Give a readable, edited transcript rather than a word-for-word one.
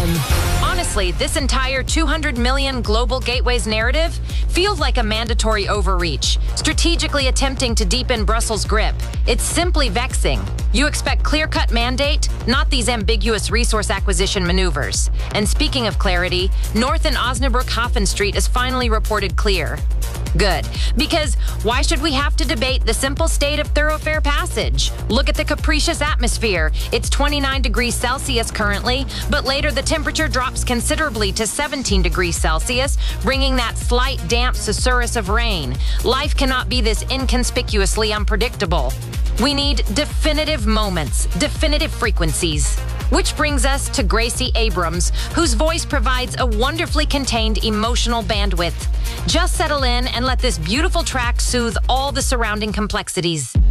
Honestly, this entire 200 million global gateways narrative feels like a mandatory overreach, strategically attempting to deepen Brussels' grip. It's simply vexing. You expect clear-cut mandate, not these ambiguous resource acquisition maneuvers. And speaking of clarity, north in Osnabrück-Hafen Street is finally reported clear. Good, because why should we have to debate the simple state of thoroughfare passage? Look at the capricious atmosphere. It's 29 degrees Celsius currently, but later the temperature drops considerably to 17 degrees Celsius, bringing that slight damp susurrus of rain. Life cannot be this inconspicuously unpredictable. We need definitive moments, definitive frequencies. Which brings us to Gracie Abrams, whose voice provides a wonderfully contained emotional bandwidth. Just settle in and let this beautiful track soothe all the surrounding complexities.